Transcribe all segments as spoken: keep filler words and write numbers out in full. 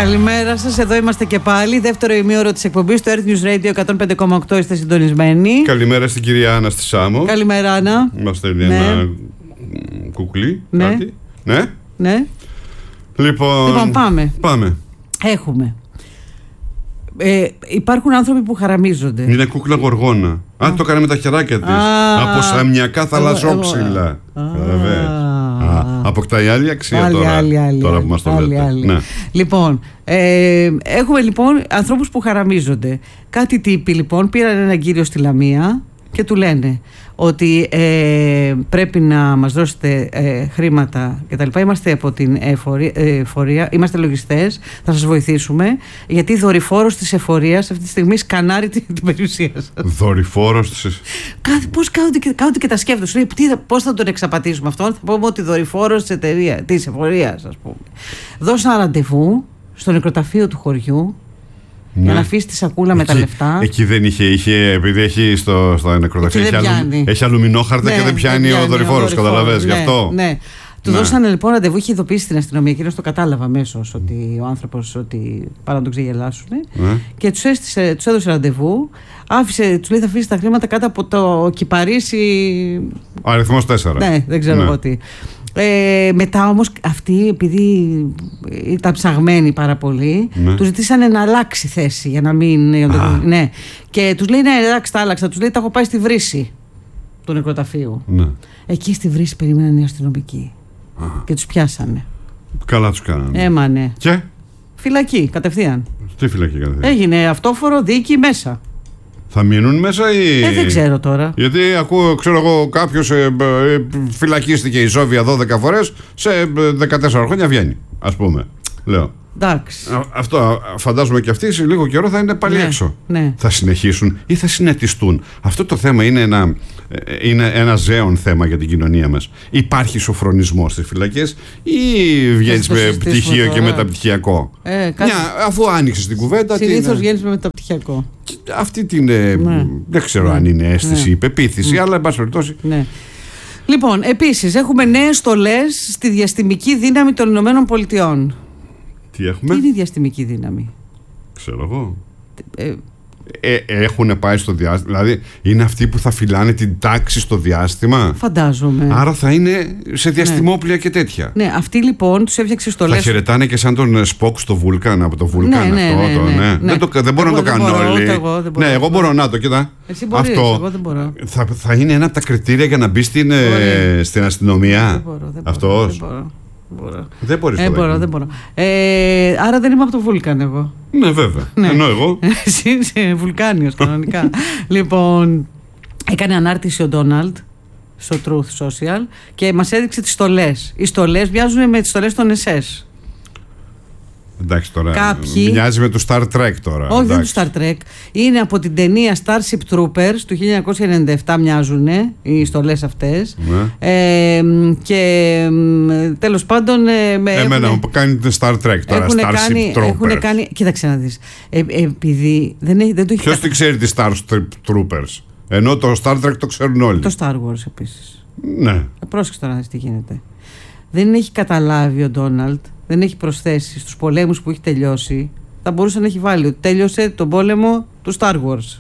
Καλημέρα σας, εδώ είμαστε και πάλι. Δεύτερο ημίωρο της εκπομπής του Earth News Radio εκατόν πέντε κόμμα οκτώ. Είστε συντονισμένοι. Καλημέρα στην κυρία Άννα στη Σάμο. Καλημέρα, Άννα. Μας στέλνει ναι. ένα κουκλί. Ναι. Κάτι. Ναι. Ναι. Λοιπόν, λοιπόν πάμε. πάμε. Έχουμε. Ε, υπάρχουν άνθρωποι που χαραμίζονται. Είναι κούκλα γοργόνα. Α, Α το έκανε με τα χεράκια της. Από σαμιακά θαλασσόξυλα. Αποκτάει άλλη αξία άλλη, τώρα, άλλη, άλλη, τώρα που μας το άλλη, λέτε. άλλη. Ναι. Λοιπόν, ε, έχουμε λοιπόν ανθρώπους που χαραμίζονται. Κάτι τύποι λοιπόν πήραν έναν κύριο στη Λαμία και του λένε ότι ε, πρέπει να μας δώσετε ε, χρήματα κτλ. Είμαστε από την εφορία, εφορία, είμαστε λογιστές, θα σας βοηθήσουμε, γιατί δορυφόρος της εφορίας αυτή τη στιγμή σκανάρει την, την περιουσία σας. Δορυφόρος της... Πώς κάθονται και, κάθονται και τα σκέφτονται, σου λέει πώς θα τον εξαπατήσουμε αυτόν, θα πούμε ότι δορυφόρος της εταιρείας, της εφορίας, ας πούμε. Δώσε ένα ραντεβού στο νεκροταφείο του χωριού. Ναι. Για να αφήσει τη σακούλα εκεί, με τα λεφτά. Εκεί δεν είχε, είχε επειδή έχει στο, στο νεκροταφείο έχει, αλου, έχει αλουμινόχαρτα ναι, και δεν πιάνει, πιάνει ο δορυφόρος, καταλαβαίνεις, ναι, γι' αυτό. Ναι. Του ναι. δώσανε λοιπόν ραντεβού, είχε ειδοποιήσει την αστυνομία. Εκείνος το κατάλαβα αμέσως ότι ο άνθρωπος ότι πάρα να τον ξεγελάσουν. Ναι. Και τους, έστησε, τους έδωσε ραντεβού. Άφησε, τους λέει θα αφήσει τα χρήματα κάτω από το κυπαρίσι. Αριθμός τέσσερα. Ναι, δεν ξέρω ναι. εγώ τι. Ε, μετά όμως αυτοί, επειδή ήταν ψαγμένοι πάρα πολύ, ναι. τους ζητήσανε να αλλάξει θέση για να μην. Ναι. Και τους λέει: ναι, εντάξει, τα άλλαξα. Τους λέει: τα έχω πάει στη βρύση του νεκροταφείου. Ναι. Εκεί στη βρύση περίμεναν οι αστυνομικοί. Α. Και τους πιάσανε. Καλά τους κάνανε. Έμανε. Και? Φυλακή, κατευθείαν. Τι φυλακή κατευθείαν? Έγινε αυτόφορο δίκη μέσα. Θα μείνουν μέσα ή. Ε, δεν ξέρω τώρα. Γιατί ακούω, ξέρω εγώ, κάποιος ε, ε, φυλακίστηκε η Σόβια δώδεκα φορές, σε δεκατέσσερα χρόνια βγαίνει, ας πούμε. Λέω. Εντάξει. Α, αυτό φαντάζομαι και αυτοί σε λίγο καιρό θα είναι πάλι ναι, έξω. Ναι. Θα συνεχίσουν ή θα συνετιστούν. Αυτό το θέμα είναι ένα, είναι ένα ζέον θέμα για την κοινωνία μας. Υπάρχει σοφρονισμός στις φυλακές ή βγαίνεις με πτυχίο τώρα. Και μεταπτυχιακό? Ε, κάτι... Μια, αφού άνοιξες την κουβέντα. Συνήθως βγαίνεις με μεταπτυχιακό. Αυτή την. Ναι. Δεν ξέρω ναι. αν είναι αίσθηση ή ναι. πεποίθηση, ναι. αλλά εν πάση περιπτώσει. Ναι. Λοιπόν, επίσης έχουμε νέες στολές στη διαστημική δύναμη των Ηνωμένων Πολιτειών. Τι έχουμε? Τι είναι η διαστημική δύναμη? Ξέρω εγώ. Ε, ε, έχουν πάει στο διάστημα. Δηλαδή είναι αυτοί που θα φυλάνε την τάξη στο διάστημα. Φαντάζομαι. Άρα θα είναι σε διαστημόπλια ναι. και τέτοια. Ναι, αυτοί λοιπόν τους έφτιαξε στολές. Θα χαιρετάνε και σαν τον Σποκ στο Βούλκαν, από το Βούλκαν ναι, αυτό. Ναι, ναι, το, ναι. Ναι. Δεν, το, δεν μπορώ εγώ να το κάνω όλοι. Εγώ, δεν μπορώ, ναι, εγώ μπορώ να το κοιτά. Εσύ μπορείς, αυτό εγώ δεν μπορώ. Θα, θα είναι ένα από τα κριτήρια για να μπει στην, ε, στην αστυνομία. Δεν μπορώ, δεν αυτός. μπορώ. Μπορώ. Δεν μπορείς ε, μπορώ, δεν μπορώ. Ε, άρα δεν είμαι από το Βούλκαν εγώ. Ναι, βέβαια. Ναι. Ενώ εγώ. Εσύ είσαι βουλκάνιος κανονικά. Λοιπόν, έκανε ανάρτηση ο Ντόναλντ στο Truth Social και μας έδειξε τις στολές. Οι στολές μοιάζουν με τις στολές των ες ες. Εντάξει τώρα. Κάποιοι... Μοιάζει με το Star Trek τώρα. Όχι, δεν είναι το Star Trek. Είναι από την ταινία Starship Troopers του χίλια εννιακόσια ενενήντα επτά, μοιάζουν οι στολές αυτές. Ναι. Ε, και τέλος πάντων. Ε, Εμένα μου κάνει το Star Trek τώρα. Έχουν Starship κάνει, Troopers. Έχουν κάνει, κοίταξε να δεις. Ε, επειδή δεν, έχει, δεν το έχει. Ποιος τι ξέρει τη Starship Troopers? Ενώ το Star Trek το ξέρουν όλοι. Το Star Wars επίσης. Ναι. Πρόσεξε τώρα να δεις τι γίνεται. Δεν έχει καταλάβει ο Ντόναλντ. Δεν έχει προσθέσει στους πολέμους που έχει τελειώσει. Θα μπορούσε να έχει βάλει ότι τέλειωσε τον πόλεμο του Star Wars.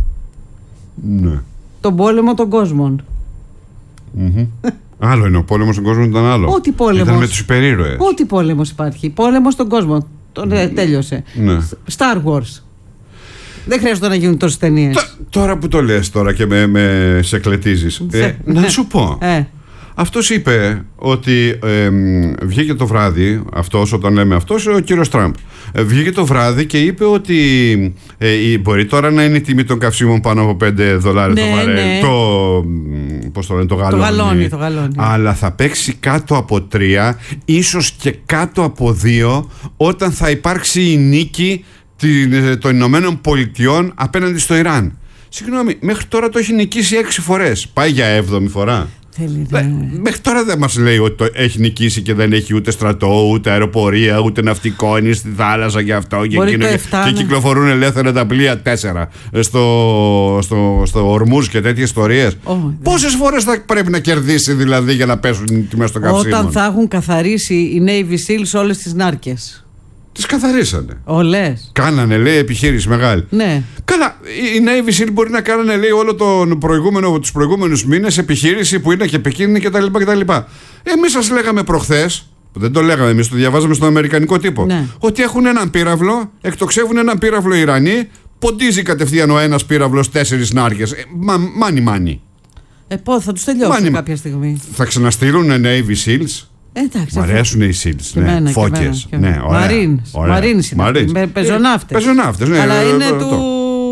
Ναι. Τον πόλεμο των κόσμων. Mm-hmm. Άλλο είναι ο πόλεμος των κόσμων, ήταν άλλο. Ό,τι πόλεμος. Ήταν με τους υπερήρωες. Ό,τι πόλεμος υπάρχει. Πόλεμος των κόσμων. Τον mm. τέλειωσε. Ναι. Star Wars. Δεν χρειάζεται να γίνουν τόσες ταινίες. Τ- τώρα που το λες τώρα και με, με σε κλετίζεις. ε, να σου πω. Ε. Αυτός είπε ότι ε, βγήκε το βράδυ, αυτός, όταν λέμε αυτός, ο κύριος Τραμπ, ε, βγήκε το βράδυ και είπε ότι ε, μπορεί τώρα να είναι η τιμή των καυσίμων πάνω από πέντε δολάρια ναι, το βαρέλ, ναι. το, πώς το λένε, το γαλόνι, το γαλόνι, το γαλόνι. Αλλά θα παίξει κάτω από τρία, ίσως και κάτω από δύο, όταν θα υπάρξει η νίκη των Ηνωμένων Πολιτειών απέναντι στο Ιράν. Συγγνώμη, μέχρι τώρα το έχει νικήσει έξι φορές. Πάει για έβδομη φορά. Θέλει, ναι. Μέχρι τώρα δεν μας λέει ότι το έχει νικήσει και δεν έχει ούτε στρατό, ούτε αεροπορία, ούτε ναυτικό, είναι στη θάλασσα και αυτό και, εκείνο, και, και κυκλοφορούν ελεύθερα τα πλοία τέσσερα στο, στο, στο Ορμούζ και τέτοιες ιστορίες. Oh, πόσες φορές θα πρέπει να κερδίσει δηλαδή για να πέσουν οι τιμές των καυσίμων? Όταν θα έχουν καθαρίσει οι Navy Seals όλες τις νάρκες. Τις καθαρίσανε. Ολές. Κάνανε, λέει, επιχείρηση μεγάλη. Ναι. Καλά, οι Navy Seal μπορεί να κάνανε, λέει, όλο τον προηγούμενο, τους προηγούμενους μήνες επιχείρηση που είναι και επικίνδυνη κτλ. Εμείς σας λέγαμε προχθές, που δεν το λέγαμε εμείς, το διαβάζαμε στον αμερικανικό τύπο, ναι, ότι έχουν έναν πύραυλο, εκτοξεύουν έναν πύραυλο οι Ιρανοί, ποντίζει κατευθείαν ο ένας πύραυλος τέσσερις νάρκες. Ε, μάνι μάνι. Ε, πώς θα τους τελειώσουν κάποια στιγμή. Θα ξαναστείλουν Navy Seals. Εντάξει, μ' αρέσουν οι Seals, ναι, φώκες. Ναι, Μαρίνς είναι. Πεζοναύτες. Πεζοναύτες, ναι. Αλλά είναι του.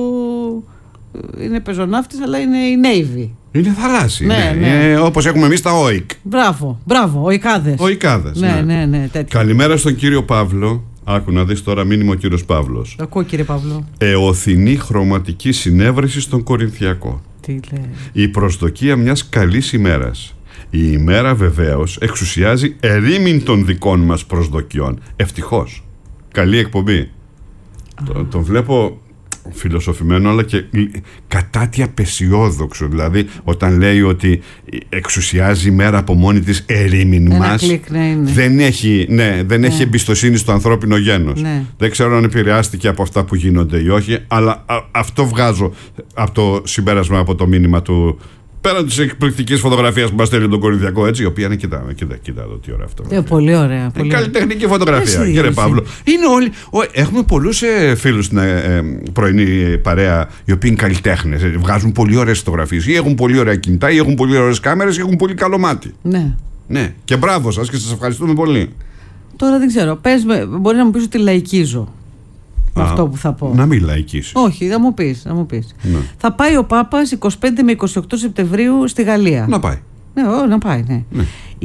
Είναι πεζοναύτης, αλλά είναι η Navy. Είναι θαλάσσι. Ναι, ναι. Ναι. Όπως έχουμε εμείς τα Ο Ε Κ. Μπράβο, μπράβο, οικάδες. Οικάδες. Ναι, ναι, ναι, ναι, καλημέρα στον κύριο Παύλο. Άκου να δεις τώρα μήνυμα ο κύριος Παύλος. Ακούω, κύριε Παύλο. Εωθινή χρωματική συνέβρεση στον Κορινθιακό. Τι λέει. Η προσδοκία μιας καλής ημέρας. Η ημέρα βεβαίως εξουσιάζει ερήμην των δικών μας προσδοκιών. Ευτυχώς. Καλή εκπομπή. Το, τον βλέπω φιλοσοφημένο, αλλά και κατά τι απεσιόδοξο. Δηλαδή όταν λέει ότι εξουσιάζει η μέρα από μόνη της ερήμην μας, κλικ, ναι, ναι. δεν έχει, ναι, δεν ναι. έχει εμπιστοσύνη στο ανθρώπινο γένος. Ναι. Δεν ξέρω αν επηρεάστηκε από αυτά που γίνονται ή όχι, αλλά α, αυτό βγάζω από το συμπέρασμα, από το μήνυμα του. Πέραν τη εκπληκτική φωτογραφία που μας στέλνει τον Κορινθιακό, έτσι, η οποία είναι. Κοίτα, κοίτα, κοίτα εδώ τι ωραία αυτό. Ε, πολύ ωραία. Πολύ καλλιτεχνική φωτογραφία, εσύ, κύριε εσύ. Παύλο. Είναι όλοι. Ό, έχουμε πολλούς ε, φίλους στην ε, ε, πρωινή παρέα, οι οποίοι είναι καλλιτέχνες. Ε, βγάζουν πολύ ωραίες φωτογραφίες, ή έχουν πολύ ωραία κινητά, ή έχουν πολύ ωραίες κάμερες, ή έχουν πολύ καλό μάτι. Ναι. Ναι. Και μπράβο σας και σας ευχαριστούμε πολύ. Τώρα δεν ξέρω. Πες με, μπορεί να μου πεις ότι λαϊκίζω. Α, αυτό που θα πω. Να μην λαϊκίσεις. Όχι, θα μου πεις, θα μου πεις. Ναι. Θα πάει ο Πάπας είκοσι πέντε με είκοσι οκτώ Σεπτεμβρίου στη Γαλλία. Να πάει. Ναι, ό, να πάει, ναι. ναι.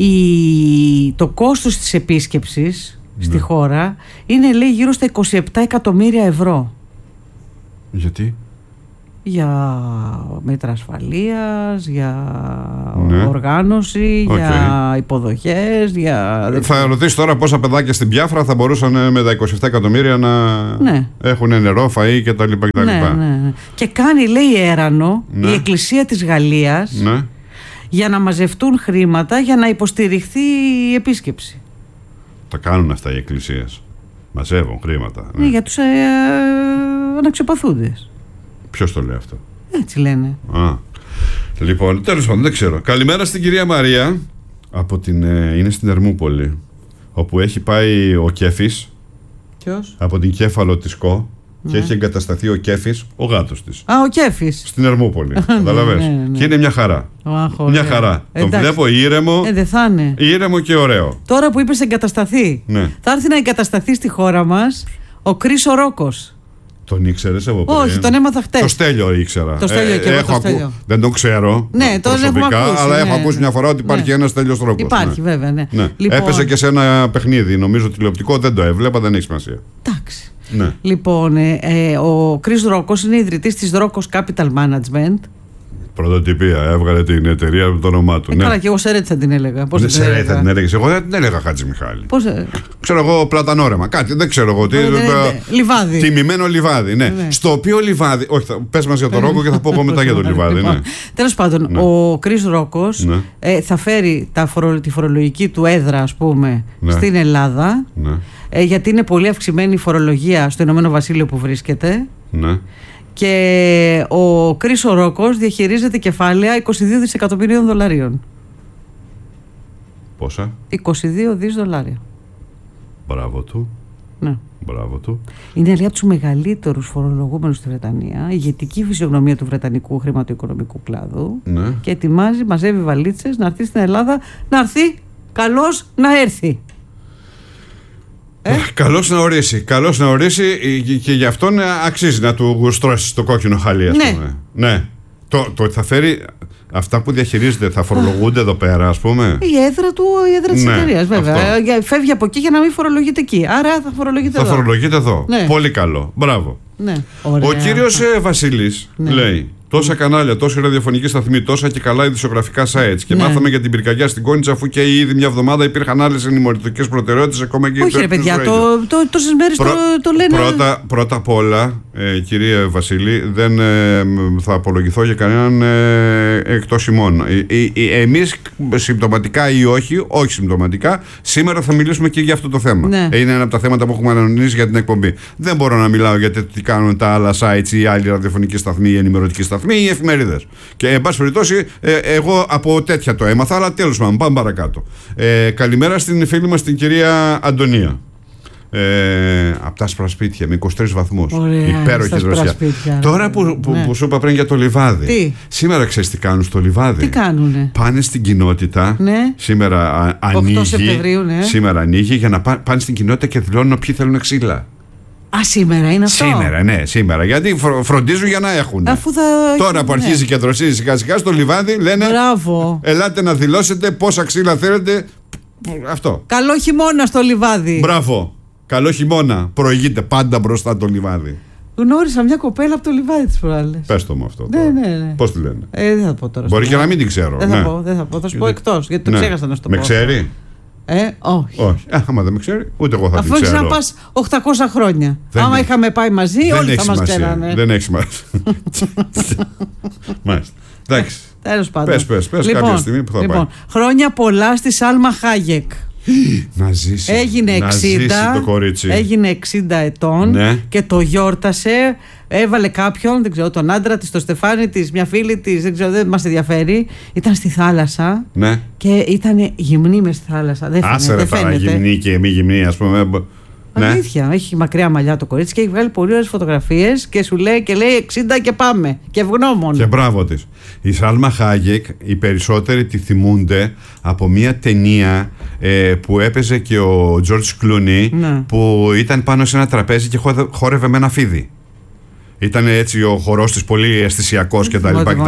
Η... Το κόστος της επίσκεψης ναι. στη χώρα είναι, λέει, γύρω στα είκοσι επτά εκατομμύρια ευρώ. Γιατί? Για μέτρα ασφαλείας, για ναι. οργάνωση, okay. για υποδοχές, για... Θα ρωτήσεις τώρα πόσα παιδάκια στην Πιάφρα θα μπορούσαν με τα είκοσι επτά εκατομμύρια να ναι. έχουν νερό, φαΐ και τα λοιπά και τα λοιπά. Ναι, ναι. Και κάνει, λέει, έρανο ναι. η Εκκλησία της Γαλλίας ναι. για να μαζευτούν χρήματα για να υποστηριχθεί η επίσκεψη. Τα κάνουν αυτά οι εκκλησίες. Μαζεύουν χρήματα. Ναι, ναι για τους ε, ε, αναξιοπαθούντες. Ποιος το λέει αυτό? Έτσι λένε. Α. Λοιπόν, τέλος πάντων, δεν ξέρω. Καλημέρα στην κυρία Μαρία. Από την, ε, είναι στην Ερμούπολη, όπου έχει πάει ο Κέφης. Ποιος? Από την Κέφαλο της Κο. Ναι. Και έχει εγκατασταθεί ο Κέφης, ο γάτος της. Α, ο Κέφης. Στην Ερμούπολη. Καταλαβες. Ναι, ναι, ναι. Και είναι μια χαρά. Αχ, μια χαρά. Εντάξει. Τον βλέπω ήρεμο. Ε, δεν θα είναι. Ήρεμο και ωραίο. Τώρα που είπες εγκατασταθεί, ναι. θα έρθει να εγκατασταθεί στη χώρα μας ο Κρίσο Ρόκος. Τον ήξερες από πριν? Όχι, τον έμαθα χτες. Το Στέλιο ήξερα. Το Στέλιο ε, και εγώ το Στέλιο. Ακού... Δεν τον ξέρω ναι, προσωπικά, ακούσει, αλλά ναι, έχω ακούσει ναι, μια φορά ότι υπάρχει ναι. ένας Στέλιος Ρόκος. Υπάρχει, ναι. βέβαια, ναι. ναι. Λοιπόν... Έπεσε και σε ένα παιχνίδι, νομίζω τηλεοπτικό, δεν το έβλεπα, δεν έχει σημασία. Εντάξει. Ναι. Λοιπόν, ε, ε, ο Κρίς Ρόκος είναι ιδρυτής της Ρόκος Capital Management. Πρωτοτυπία, έβγαλε την εταιρεία με το όνομά του. Ε, ναι. Καλά, και εγώ Σερέτη θα την έλεγα. Πώς δεν θα την Σερέτη θα την έλεγες. Εγώ δεν την έλεγα Χάτζη Μιχάλη. Πώς... Ξέρω εγώ πλατανόρεμα. Κάτι, δεν ξέρω εγώ τι. Ναι, ναι, ναι. Λιβάδι. Τιμημένο λιβάδι, ναι. ναι. Στο οποίο λιβάδι. Όχι, θα... πες μας για τον Ρόκο και θα πω εγώ μετά για το λιβάδι. Ναι. Τέλος πάντων, ναι. ο Κρίς Ρόκος ναι. ε, θα φέρει τα φορο... τη φορολογική του έδρα, ας πούμε, ναι. στην Ελλάδα. Ναι. Ε, γιατί είναι πολύ αυξημένη η φορολογία στο Ηνωμένο Βασίλειο που βρίσκεται. Ναι. Και ο Κρίσο Ρόκος διαχειρίζεται κεφάλαια είκοσι δύο δισεκατομμυρίων δολαρίων. Πόσα? είκοσι δύο δις δολάρια. Μπράβο του. Ναι. Μπράβο του. Είναι λέει από τους μεγαλύτερους φορολογούμενους στη Βρετανία, ηγετική φυσιογνωμία του βρετανικού χρηματοοικονομικού κλάδου. Ναι. Και ετοιμάζει, μαζεύει βαλίτσες να έρθει στην Ελλάδα. Να έρθει, καλώς να έρθει. Ε? Καλώς να ορίσει. Καλώς να ορίσει και γι' αυτόν αξίζει να του γουστρώσει το κόκκινο χαλί, ας ναι. πούμε. Ναι. Το, το θα φέρει. Αυτά που διαχειρίζεται θα φορολογούνται εδώ πέρα, ας πούμε. Η έδρα του, η έδρα της ναι, εταιρείας, βέβαια. Αυτό. Φεύγει από εκεί για να μην φορολογείται εκεί. Άρα θα φορολογείται θα εδώ. Θα φορολογείται εδώ. Ναι. Πολύ καλό. Μπράβο. Ναι. Ωραία. Ο κύριος ε, Βασίλης ναι. λέει: τόσα κανάλια, τόση ραδιοφωνική σταθμή, τόσα και καλά ειδησιογραφικά sites. Και ναι. μάθαμε για την πυρκαγιά στην Κόνιτσα, αφού και ήδη μια εβδομάδα υπήρχαν άλλες ενημερωτικές προτεραιότητες, ακόμα και. Όχι, ρε παιδιά, το, το, τόσες μέρες Πρω, το, το λένε. Πρώτα, πρώτα απ' όλα, Ε, κυρία Βασίλη, δεν ε, θα απολογηθώ για κανέναν ε, εκτός ημών. Ε, ε, ε, εμείς συμπτωματικά ή όχι, όχι συμπτωματικά, σήμερα θα μιλήσουμε και για αυτό το θέμα. Ναι. Ε, είναι ένα από τα θέματα που έχουμε ανανεώσει για την εκπομπή. Δεν μπορώ να μιλάω για τι κάνουν τα άλλα sites ή άλλοι ραδιοφωνικοί σταθμοί ή ενημερωτικοί σταθμοί ή εφημερίδες. Και εν πάση περιπτώσει, ε, εγώ από τέτοια το έμαθα, αλλά τέλος πάντων, πάμε παρακάτω. Ε, καλημέρα στην φίλη μας την κυρία Αντωνία. Ε, από τα άσπρα σπίτια με είκοσι τρεις βαθμούς. Υπέροχη δροσιά. Τώρα που, που, ναι. που σου είπα πριν για το λιβάδι. Τι? Σήμερα ξέρεις τι κάνουν στο λιβάδι? Τι κάνουνε? Πάνε στην κοινότητα. Ναι. Σήμερα α, ανοίγει. οκτώ Σεπτεμβρίου, ναι. Σήμερα ανοίγει για να πά, πάνε στην κοινότητα και δηλώνουν ποιοι θέλουν ξύλα. Α, σήμερα είναι αυτό? Σήμερα, ναι, σήμερα. Γιατί φροντίζουν για να έχουν. Αφού θα... Τώρα που αρχίζει ναι. και δροσίζει σιγά σιγά στο λιβάδι, λένε. Μπράβο. Ελάτε να δηλώσετε πόσα ξύλα θέλετε. Αυτό. Καλό χειμώνα στο λιβάδι. Μπράβο. Καλό χειμώνα. Προηγείται πάντα μπροστά το λιβάδι. Γνώρισα μια κοπέλα από το λιβάδι τις προάλλες. Πες το μου αυτό. Ναι, ναι, ναι. Πώς τη λένε? Ε, δεν θα πω τώρα. Μπορεί και να μην την ξέρω. Δεν ναι. θα πω, δεν θα πω. Θα σου πω εκτός, γιατί το ναι. ξέχασα να σου το πω. Με ξέρει? Ε, όχι. Όχι. Α, άμα δεν με ξέρει, ούτε εγώ θα Αφού την ξέρω. Αφού έχεις να πας οχτακόσια χρόνια. Δεν άμα έχει. είχαμε πάει μαζί, δεν όλοι θα μας ξέρανε. Δεν έχει σημασία. Μάλιστα. Εντάξει. Τέλος πάντων. Πες, πες, πες λοιπόν, κάποια στιγμή που θα λοιπόν, πάει. Χρόνια πολλά στη Σάλμα Χάγεκ. Να ζήσει. Έγινε να εξήντα, ζήσει το κορίτσι. έγινε εξήντα ετών ναι. και το γιόρτασε. Έβαλε κάποιον, δεν ξέρω, τον άντρα της, το Στεφάνι της, μια φίλη της, δεν ξέρω, δεν μας ενδιαφέρει. Ήταν στη θάλασσα ναι. και ήταν γυμνή μες στη θάλασσα. Δεν φαίνεται. Άσε ρε τώρα, γυμνή και μη γυμνή, ας πούμε. Αλήθεια, ναι. Έχει μακριά μαλλιά το κορίτσι και έχει βγάλει πολύ ωραίες φωτογραφίες και σου λέει και λέει εξήντα και πάμε. Και ευγνώμων. Και μπράβο της. Η Σάλμα Χάγεκ, οι περισσότεροι τη θυμούνται από μια ταινία ε, που έπαιζε και ο Τζορτζ Κλούνι, ναι. που ήταν πάνω σε ένα τραπέζι και χόρευε με ένα φίδι. Ήταν έτσι ο χορός της πολύ αισθησιακός κτλ.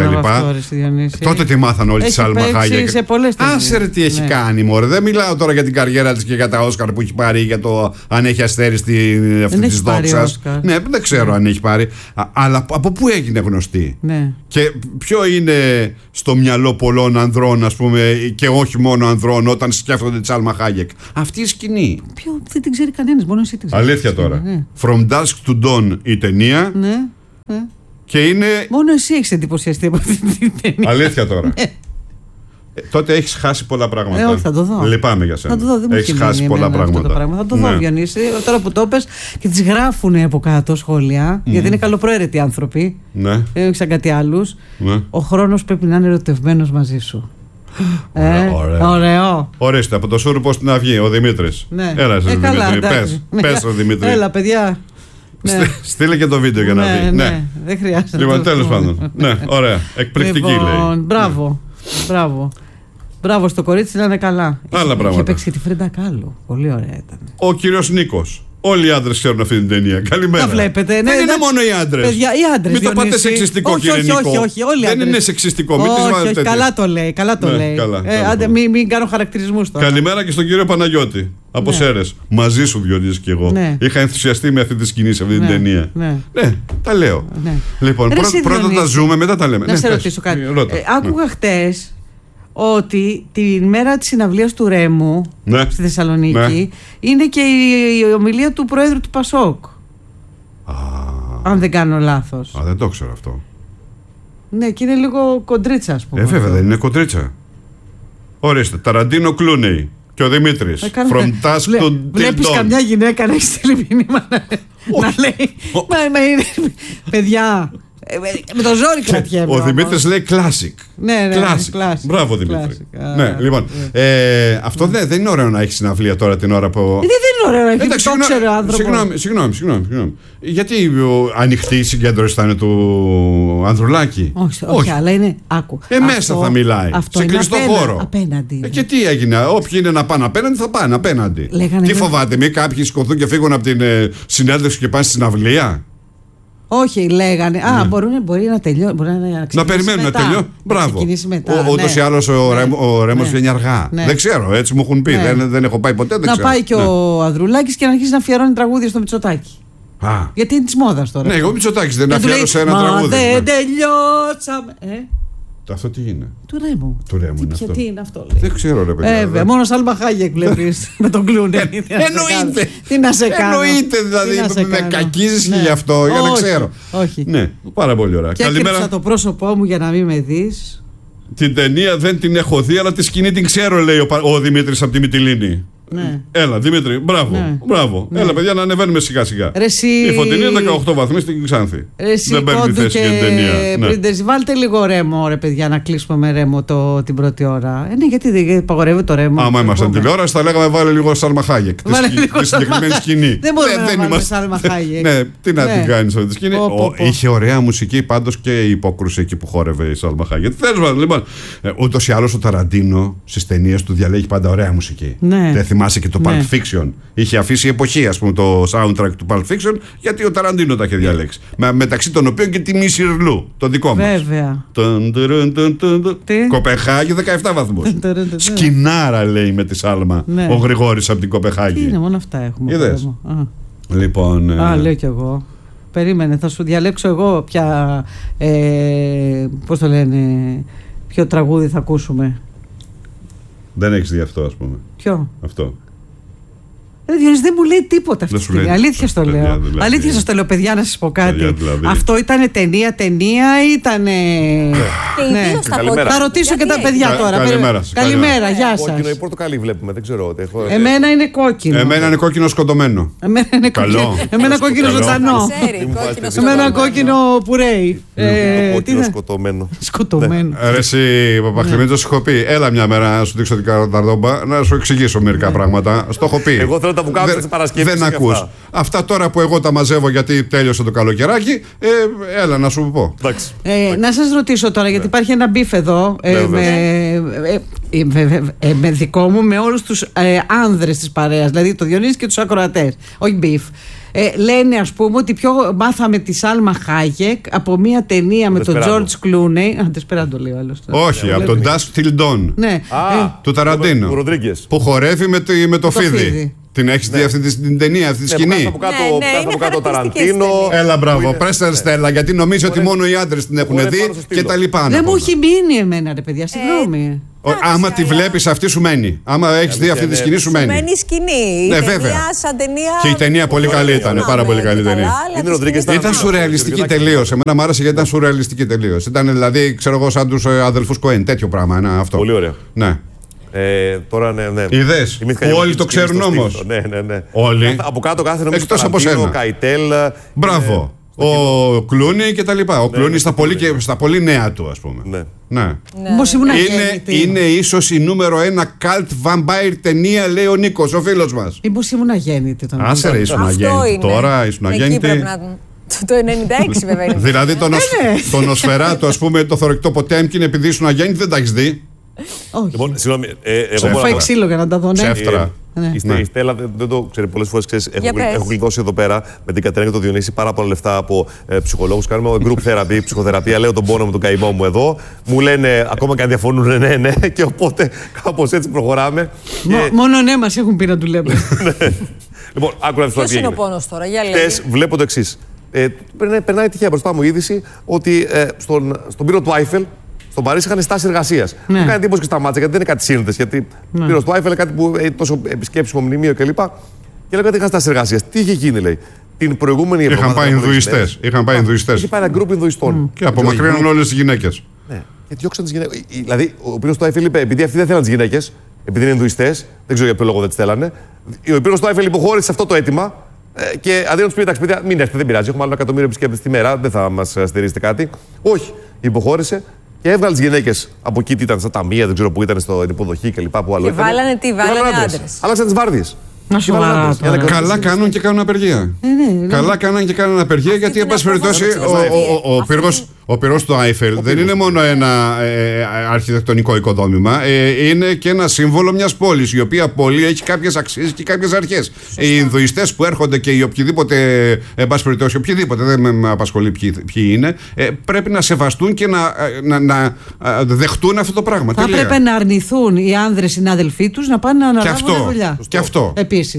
Τότε τη μάθαν όλοι τη Σάλμα Χάγεκ. Άσε ρε τι έχει ναι. κάνει, μωρέ. Δεν μιλάω τώρα για την καριέρα της και για τα Όσκαρ που έχει πάρει, για το αν έχει αστέρι στην αυτή τη δόξα. Ναι, δεν ξέρω ναι. αν έχει πάρει. Α, αλλά από πού έγινε γνωστή. Ναι. Και ποιο είναι στο μυαλό πολλών ανδρών, ας πούμε, και όχι μόνο ανδρών, όταν σκέφτονται τη Σάλμα Χάγεκ. Αυτή η σκηνή. Ποιο δεν την ξέρει κανένας, μόνο εσύ την ξέρει. Αλήθεια τώρα. Ναι. From Dusk to Dawn η ταινία. Ναι. Ε. Και είναι... Μόνο εσύ έχεις εντυπωσιαστεί από αυτή την ταινία. Αλήθεια τώρα. ε, τότε έχεις χάσει πολλά πράγματα. Ε, όχι, θα το δω. Λυπάμαι για σένα. Θα το δω, δεν μου έχεις χάσει πολλά πράγματα. Πράγμα. Θα το δω, ναι. Διονύση. Τώρα που το πες και τις γράφουν από κάτω σχόλια, mm. γιατί είναι καλοπροαίρετοι άνθρωποι. Ναι. Δεν έχει σαν κάτι άλλους. Ναι. Ο χρόνος πρέπει να είναι ερωτευμένος μαζί σου. Ε, ωραίο. Ωραίο. Ορίστε, από το Σούρουπο στην Αυγή, ο Δημήτρης. Ναι. Έλα, εσύ, ε, Δημήτρη. Πες, πες ο Δημήτρη. Έλα, παιδιά. Ναι. Στείλε και το βίντεο για να ναι, δει. Ναι, ναι, δεν χρειάζεται. Λοιπόν, τέλος πάντων. Ναι, ωραία. Εκπληκτική λοιπόν, λέει. Μπράβο. Ναι. Μπράβο. Μπράβο στο κορίτσι να είναι καλά. Άλλα πράγματα. Είχε παίξει και τη Φρίντα Κάλλο. Πολύ ωραία ήταν. Ο κύριος Νίκος. Όλοι οι άντρες ξέρουν αυτή την ταινία. Καλημέρα. Τα βλέπετε. Ναι, δεν είναι μόνο οι άντρες. Παιδιά, οι άντρες. Μην το πάτε σεξιστικό, όχι, κύριε όχι, Νίκο. Όχι, όχι, όλοι δεν είναι σεξιστικό. Μην όχι, όχι, όχι, καλά το λέει. Καλά το ναι, λέει. Καλά, ε, καλά, άντε, μην, μην κάνω χαρακτηρισμούς τώρα. Καλημέρα και στον κύριο Παναγιώτη. Από ναι. Σέρρες. Μαζί σου, Διονύση, και εγώ. Ναι. Είχα ενθουσιαστεί με αυτή τη σκηνή σε αυτή την ναι. ταινία. Ναι. ναι, τα λέω. Ναι. Λοιπόν, Ρε, πρώτα, πρώτα τα ζούμε, μετά τα λέμε. Να ναι, σε πες. ρωτήσω κάτι. Ε, άκουγα ναι. χτες ότι την μέρα της συναυλίας του Ρέμου ναι. στη Θεσσαλονίκη ναι. είναι και η, η ομιλία του Προέδρου του Πασόκ. Α, αν δεν κάνω λάθος. Α, δεν το ξέρω αυτό. Ναι, και είναι λίγο κοντρίτσα, ας πούμε. Ε, βέβαια, δεν είναι κοντρίτσα. Ορίστε, Ταραντίνο Κλούνεϊ και ο Δημήτρης. From Dusk to Till Dawn. Βλέπεις καμιά γυναίκα να έχει στείλει μήνυμα να, να λέει. Μα, μα είναι. Παιδιά. Με το ζόρι κρατιέμαι. Ο Δημήτρης λέει classic. Ναι, ναι, classic. classic. Μπράβο, Δημήτρη. Classic. Ah, ναι, λοιπόν. Yeah. Ε, αυτό yeah. δεν, δεν είναι ωραίο να έχει συναυλία τώρα την ώρα που. Δεν είναι ωραίο να έχει συναυλία. Το ξέρω άνθρωπο. Συγγνώμη, συγγνώμη, συγγνώμη, συγγνώμη. Γιατί ο, ανοιχτή η συγκέντρωση θα είναι του Ανδρουλάκη. Όχι, όχι, αλλά είναι. Άκου. Ε, αυτό, μέσα θα μιλάει. Αυτό σε κλειστό χώρο. Απέναντι. Ε, και τι έγινε. Όποιοι είναι να πάνε απέναντι θα πάνε απέναντι. Λέγανε τι φοβάται, μη κάποιοι σηκωθούν και φύγουν από την ε, συνέντευξη και πάνε στη συναυλία. Όχι, λέγανε. Α, ναι. μπορούν, μπορεί να τελειώσει. Μπορεί να, να περιμένουν μετά. να τελειώσει. Μπράβο. Ούτως ή άλλως ο, ναι. ο Ρέμος βγαίνει ναι. αργά. Ναι. Δεν ξέρω, έτσι μου έχουν πει. Ναι. Δεν, δεν έχω πάει ποτέ. Δεν να ξέρω. πάει και ναι. ο Ανδρουλάκης και να αρχίσει να αφιερώνει τραγούδια στο Μητσοτάκη. Α. Γιατί είναι τη μόδα τώρα. Ναι, εγώ Μητσοτάκης δεν αφιέρωσε ένα Μα τραγούδι. Δεν ναι. τελειώσαμε. Ε? Αυτό τι είναι? Του Ρέμου. Του Ρέμου τι, είναι αυτό. Τι είναι αυτό, λέει. Δεν ξέρω, ρε παιδιά. Ε, δε. Μόνο Σάλμα Χάγεκ βλέπεις με τον Κλούνι. Εννοείται. Τι να σε κάνω. Εννοείται, δηλαδή. Με κακίζεις και γι' αυτό, για να ξέρω. Όχι. Ναι, πάρα πολύ ωραία. Και έκρυψα το πρόσωπό μου για να μην με δεις. Την ταινία δεν την έχω δει, αλλά τη σκηνή την ξέρω, λέει ο, ο Δημήτρης από τη Μυτιλήνη. Ναι. Έλα, Δημήτρη, μπράβο. Ναι. μπράβο. Ναι. Έλα, παιδιά, να ανεβαίνουμε σιγά-σιγά. Ρεσί... Η Φωτεινή είναι δεκαοκτώ βαθμοί στην Ξάνθη. Ρεσί... Δεν παίρνει θέση για την ταινία. Ναι. Βάλτε λίγο ρέμο, ρε παιδιά, να κλείσουμε με ρέμο το, την πρώτη ώρα. Ε, ναι, γιατί δεν απαγορεύει το ρέμο. Άμα ήμασταν τηλεόραση, θα λέγαμε βάλε λίγο Σάλμα Χάγεκ. Τη συγκεκριμένη σκηνή. Δεν μπορούμε να βάλουμε Σάλμα Χάγεκ. Ναι, τι να την κάνει αυτή τη σκηνή. Είχε ωραία μουσική πάντως και η υπόκρουση εκεί που χόρευε η Σάλμα Χάγεκ. Λοιπόν, ούτω ή άλλω ο Ταραντίνο στι ταινίε του διαλέγει πάντα ωραία μουσική. Δεν θυμάσαι και το Pulp Fiction. Είχε αφήσει εποχή, ας πούμε, το soundtrack του Pulp Fiction, γιατί ο Ταραντίνο τα είχε διαλέξει. Με, μεταξύ των οποίων και τη Μίση Ρλού, το δικό μας. Βέβαια. Κοπεχάγη, δεκαεπτά βαθμούς. Σκινάρα, λέει, με τη Σάλμα ναι. ο Γρηγόρης από την Κοπεχάγη. Τι είναι, μόνο αυτά έχουμε. Είδες. Λοιπόν. Α, ε... λέω κι εγώ. Περίμενε, θα σου διαλέξω εγώ ποια. Ε, πώς το λένε, ποιο τραγούδι θα ακούσουμε. Δεν έχεις δει αυτό, ας πούμε. Ποιο? Αυτό. Ε, Διονύση, δεν μου λέει τίποτα αυτή τη στιγμή. Αλήθεια στο λέω. Δηλαδή. Αλήθεια σας το λέω, παιδιά, να σας πω κάτι. Δηλαδή. Αυτό ήταν ταινία, ταινία ήταν. Ναι. Ναι. Καλημέρα. Θα ρωτήσω και τα παιδιά Κα, τώρα. Καλημέρα, καλημέρα, γεια σας. Κόκκινο ή πορτοκαλί βλέπουμε, δεν ξέρω. Έχω... Εμένα είναι κόκκινο. Εμένα είναι κόκκινο σκοτωμένο. Εμένα είναι κόκκινο. Εμένα κόκκινο ζωντανό. Εμένα κόκκινο πουρέι. Κόκκινο σκοτωμένο. Σκοτωμένο. Ρε εσύ, Παπαχλημίτζο, σου έχω πει. Έλα μια μέρα να σου δείξω την καρδόμπα, να σου εξηγήσω μερικά πράγματα. Στο έχω πει. Τα βουκάμια της Παρασκευής. Δεν ακούς. Αυτά. αυτά τώρα που εγώ τα μαζεύω γιατί τέλειωσε το καλοκαιράκι, ε, έλα να σου πω. Ε, να σας ρωτήσω τώρα, γιατί υπάρχει ένα μπιφ εδώ ε, με, ε, ε, ε, με δικό μου, με όλους τους ε, άνδρες της παρέας, δηλαδή το Διονύση και τους ακροατές. Όχι μπιφ. Ε, λένε, ας πούμε, ότι πιο μάθαμε τη Σάλμα Χάγεκ από μια ταινία με τον Τζορτζ Κλούνεϊ. Α, Ντεσπεράντο λέει ο άλλος. Όχι, από τον Dusk Till Dawn. Ναι. Του Ταραντίνο. Που χορεύει με το Φίδι. Την έχεις δει αυτή την ταινία, αυτή τη σκηνή? Κάτω από κάτω Ταραντίνο. Έλα, μπράβο. Πρέστερ Στέλλα, γιατί νομίζω ότι μόνο οι άντρες την έχουν δει και τα λοιπά. Δεν μου έχει μείνει εμένα, ρε παιδιά, συγγνώμη. Άμα τη βλέπεις αυτή σου μένει. Άμα έχεις δει αυτή τη σκηνή σου μένει. Μένει σκηνή. Ναι, βέβαια. Και η ταινία πολύ καλή ήταν. Πάρα πολύ καλή ταινία. Ήταν σουρεαλιστική τελείως. Εμένα μου άρεσε γιατί ήταν σουρεαλιστική τελείως. Ήταν δηλαδή, ξέρω εγώ, σαν τους αδελφούς Κοέν. Τέτοιο πράγμα. Πολύ ωραία. Ναι. Ε, τώρα ναι, ναι. Είδες, που όλοι το ξέρουν όμως. Ναι, ναι, ναι. Όλοι. Από κάτω κάθε νομίζω εκτός από σένα. Καϊτέλ. Μπράβο. Ο Κλούνι και τα λοιπά. Ο Κλούνι στα πολύ, και, στα πολύ νέα του, ας πούμε. Ναι. Ναι. Ναι. Είναι, είναι ίσως η νούμερο ένα cult vampire ταινία, λέει ο Νίκος, ο φίλος μας. Μήπως ήμουν αγέννητη τον Άσε ρε, ήσουν αγέννητη. Τώρα ήσουν αγέννητη. Το ενενήντα έξι βέβαια είναι. Δηλαδή τον Νοσφεράτο, ας πούμε, το θωρεκτό Ποτέμκιν, επειδή ήσουν αγέννητη, δεν τα έχεις δει. Όχι. Λοιπόν, συγγνώμη. Ε, εγώ μου φάει ξύλο για να τα δω. Ψεύτρα. Ναι. Η, ναι. η Στέλλα δεν το ξέρει πολλές φορές. Ξέρεις, έχω, έχω γλιτώσει εδώ πέρα με την Κατερίνα και τον Διονύση πάρα πολλά λεφτά από ε, ψυχολόγους. Κάνουμε group therapy, ψυχοθεραπεία. Λέω τον πόνο μου, τον καημό μου εδώ. Μου λένε ακόμα και αν διαφωνούν, ναι, ναι. Και οπότε κάπως έτσι προχωράμε. Μο, και... Μόνο ναι, μας έχουν πει να του λέμε. Λοιπόν, άκουρα ποιος είναι ο πόνος τώρα, για λέγε. Χτες βλέπω το εξής. Ε, περνάει τυχαία μπροστά μου η είδηση ότι ε, στον, στον πύρο του Άιφελ. Στον Παρίσι είχαν στάση εργασίας. Ναι. Μου κάνει εντύπωση και στα μάτια, γιατί δεν είναι κάτι σύνδεση. Γιατί ναι. Πήρε στο Άιφελ κάτι που έχει τόσο επισκέψιμο μνημείο κλπ. Και λέω ότι είχαν στάση εργασίας. Τι είχε γίνει, λέει. Την προηγούμενη εβδομάδα. Είχαν πάει Ινδουιστές. Είχαν πάει Ινδουιστές. Είχε πάει ένα γκρουπ Ινδουιστών. Mm. Και απομακρύνουν όλες τις γυναίκες. Ναι. Και διώξαν τις γυναίκες. Δηλαδή, ο πύρος του Άιφελ είπε, επειδή αυτοί δεν θέλαν τις γυναίκες, επειδή είναι Ινδουιστές, δεν ξέρω για ποιο λόγο δεν τις θέλανε. Ο πύρος του Άιφελ υποχώρησε αυτό το αίτημα. Και αντί να του πει, εντάξει, παιδιά, μην έρθετε, δεν πειράζει. Έχουμε άλλο ένα εκατομμύριο επισκέπτες τη μέρα, δεν θα μας στηρίζετε κάτι. Όχι. Υποχώρησε. Και έβγαλε τις γυναίκες από εκεί, τι ήταν στα ταμεία, δεν ξέρω πού ήταν, στην υποδοχή κλπ. Που άλλο και βάλανε τι, βάλανε άντρες. Άλλαξαν τις βάρδιες. Να σου Καλά, καλά κάνουν και κάνουν απεργία. Ε, ναι, ναι. Καλά κάνουν και κάνουν απεργία γιατί, εν πάση περιπτώσει, ο πυρός του Άιφελ δεν είναι μόνο ένα ε, αρχιτεκτονικό οικοδόμημα, ε, είναι και ένα σύμβολο μιας πόλης, η οποία πόλη έχει κάποιες αξίες και κάποιες αρχές. Οι Ινδουιστές που έρχονται και οι οποιοδήποτε, εν πάση περιπτώσει, οποιοδήποτε, δεν με απασχολεί ποιοι, ποιοι είναι, ε, πρέπει να σεβαστούν και να, να, να δεχτούν αυτό το πράγμα. Θα πρέπει να αρνηθούν οι άνδρες συνάδελφοί τους να πάνε να αναλάβουν δουλειά. Και αυτό.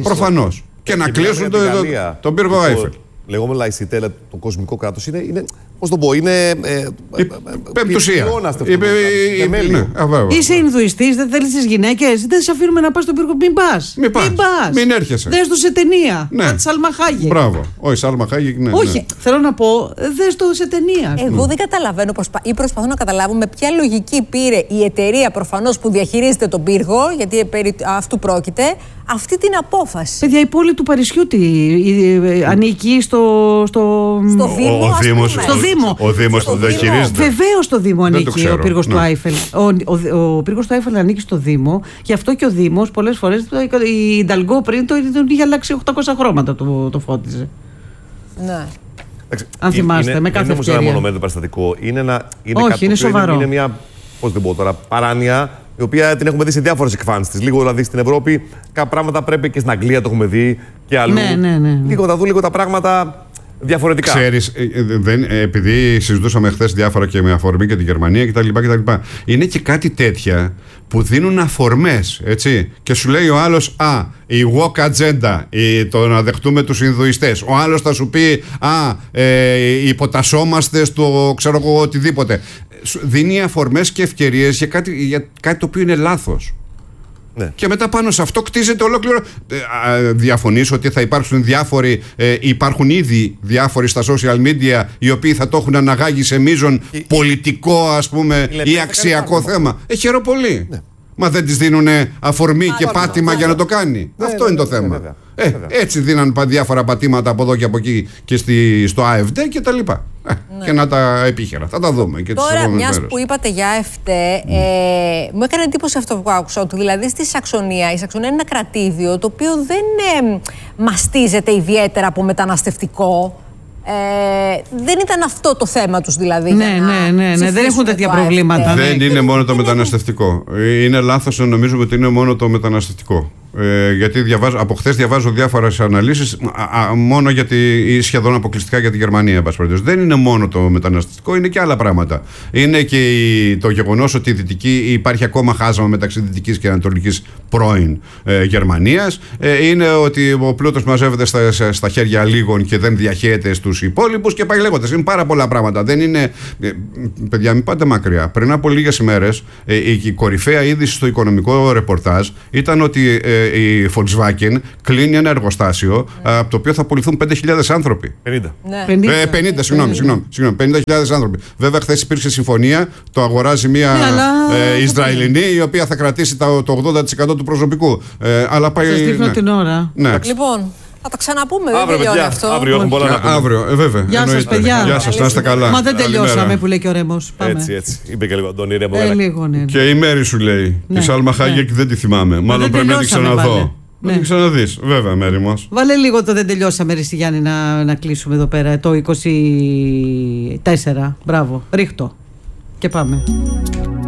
Προφανώς. Και, και να κλείσουν τον το, το, το πύργο Άιφελ. Λεγόμενο λαϊσιτέλα, το κοσμικό κράτος είναι, είναι Πώς το πω, είναι. Πεμπτουσία. Είσαι Ινδουιστής, δεν θέλεις τις γυναίκες, δεν σε αφήνουμε να πας στον πύργο. Μην πας. Μην πας. Μην έρχεσαι. Δες το σε ταινία. Ναι. Τη Σάλμα Χάγεκ. Μπράβο. Όχι, Σάλμα Χάγεκ, ναι. Όχι, ναι. Θέλω να πω, δες το σε ταινία. Εγώ ναι. δεν καταλαβαίνω προσπα... ή προσπαθώ να καταλάβω με ποια λογική πήρε η εταιρεία προφανώς που διαχειρίζεται τον πύργο, γιατί περί αυτού πρόκειται, αυτή την απόφαση. Παιδιά, η πόλη του Παρισιού τι, ανήκει στο. Στο, στο Δήμο. Ο, ο, Δήμος, στο Δήμο. Ο Δήμος το διαχειρίζεται. Βεβαίως στο Δήμο ανήκει ο πύργος ναι. του Άιφελ. Ο, ο, ο πύργος του Άιφελ ανήκει στο Δήμο. Γι' αυτό και ο Δήμος πολλές φορές η Νταλγκό πριν το είχε αλλάξει οκτακόσια χρώματα το, το φώτιζε. Ναι. Αν θυμάστε, είναι, με κάθε είναι ευκαιρία. Είναι ένα μονομέτρο περιστατικό. Είναι ένα. Είναι Όχι, κάτι είναι σοβαρό. Είναι, είναι μια. Πώς δεν πω τώρα, παράνοια, η οποία την έχουμε δει σε διάφορες εκφάνσεις της. Λίγο δηλαδή στην Ευρώπη, κάποια πράγματα πρέπει και στην Αγγλία το έχουμε δει και αλλού. Ναι, ναι, ναι. Λίγο θα δουν λίγο τα πράγματα διαφορετικά. Ξέρεις, δεν, επειδή συζητούσαμε χθες διάφορα και με αφορμή και τη Γερμανία κτλ. κτλ. Είναι και κάτι τέτοια που δίνουν αφορμές, έτσι. Και σου λέει ο άλλος, α, η woke agenda, η, το να δεχτούμε τους Ινδουιστές. Ο άλλος θα σου πει, α, ε, υποτασσόμαστε στο ξέρω εγώ οτιδήποτε. Δίνει αφορμές και ευκαιρίες για κάτι, για κάτι το οποίο είναι λάθος. Ναι. Και μετά πάνω σε αυτό κτίζεται ολόκληρο. Ε, διαφωνείς ότι θα υπάρξουν διάφοροι, ε, υπάρχουν ήδη διάφοροι στα social media οι οποίοι θα το έχουν αναγάγει σε μείζον η, πολιτικό ας πούμε η, ή αξιακό θέμα. Ε, χαίρομαι πολύ. Ναι. Μα δεν της δίνουν αφορμή Α, και πάτημα βέβαια. για να το κάνει. Ναι, αυτό ναι, είναι το θέμα. Βέβαια. Ε, έτσι δίναν διάφορα πατήματα από εδώ και από εκεί και στη, στο ΑΕΦΔ και τα λοιπά. Ε, ναι. Και να τα επίχερα. Θα τα δούμε και τις Τώρα, επόμενες μιας μέρες. που είπατε για ΑΕΦΔ, ε, μου έκανε εντύπωση αυτό που άκουσα. Ότι δηλαδή στη Σαξονία, η Σαξονία είναι ένα κρατήδιο το οποίο δεν ε, μαστίζεται ιδιαίτερα από μεταναστευτικό. Ε, δεν ήταν αυτό το θέμα τους δηλαδή. Ναι, ναι, ναι, ναι. Δεν έχουν τέτοια προβλήματα. Δεν είναι μόνο το μεταναστευτικό. Είναι λάθος να νομίζουμε ότι είναι μόνο το μεταναστευτικό. Ε, γιατί διαβάζω, από χθες διαβάζω διάφορες αναλύσεις μόνο γιατί, ή σχεδόν αποκλειστικά για τη Γερμανία. Δεν είναι μόνο το μεταναστευτικό, είναι και άλλα πράγματα. Είναι και η, το γεγονός ότι η δυτική, υπάρχει ακόμα χάσμα μεταξύ δυτικής και ανατολικής πρώην ε, Γερμανίας. Ε, είναι ότι ο πλούτος μαζεύεται στα, στα χέρια λίγων και δεν διαχέεται στους υπόλοιπους και πάει λέγοντας. Είναι πάρα πολλά πράγματα. Δεν είναι. Ε, παιδιά, μην πάτε μακριά. Πριν από λίγες ημέρες, ε, η, η κορυφαία είδηση στο οικονομικό ρεπορτάζ ήταν ότι. Ε, η Volkswagen κλείνει ένα εργοστάσιο mm. από το οποίο θα απολυθούν πέντε χιλιάδες άνθρωποι. πενήντα. Ναι. Ε, πενήντα, συγγνώμη, συγγνώμη, συγγνώμη, πενήντα χιλιάδες άνθρωποι. Βέβαια, χθες υπήρξε συμφωνία, το αγοράζει μια ναι, αλλά... ε, Ισραηλινή, η οποία θα κρατήσει το, το ογδόντα τοις εκατό του προσωπικού. Ε, αλλά πάει. Σας δείχνω ναι. την ώρα. Ναι. Λοιπόν, θα τα ξαναπούμε, δεν αύριο, τελειώνει αυτό. Αύριο έχουμε πολλά να πούμε. Αύριο, ε, βέβαια. Γεια σας, παιδιά. Γεια σας, να είστε καλά. Μα δεν τελειώσαμε που λέει και ο Ρέμος. Έτσι, έτσι. Είπε και λίγο Αντώνη Ρέμο. Ε, λίγο, ναι. Και η Μέρη σου λέει. Τη Σάλμα Χάγεκ δεν τη θυμάμαι. Μάλλον πρέπει να την ξαναδώ. Να την ξαναδείς, βέβαια, Μέρη μας. Βάλε λίγο το δεν τελειώσαμε, ρε Γιάννη, να, να κλείσουμε εδώ πέρα. Το είκοσι τέσσερα. Μπράβο. Ρίχτω. Και πάμε.